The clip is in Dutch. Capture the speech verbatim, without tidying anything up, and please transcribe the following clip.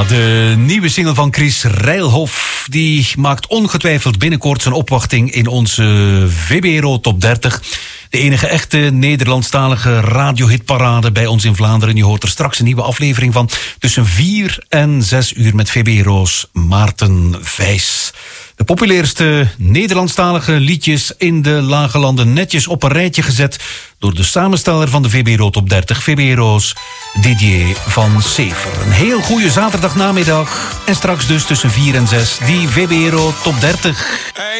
de nieuwe single van Chris Rijlhof, die maakt ongetwijfeld binnenkort zijn opwachting in onze V B R O Top dertig. De enige echte Nederlandstalige radiohitparade bij ons in Vlaanderen. Je hoort er straks een nieuwe aflevering van tussen vier en zes uur met V B R O's Maarten Vijs. De populairste Nederlandstalige liedjes in de Lage Landen netjes op een rijtje gezet door de samensteller van de V B R O Top dertig, V B R O's Didier van Sever. Een heel goede zaterdagnamiddag en straks dus tussen vier en zes die V B R O Top dertig.